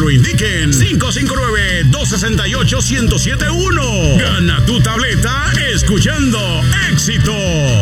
lo indiquen. 559-268-1071. Gana tu tableta escuchando Éxito.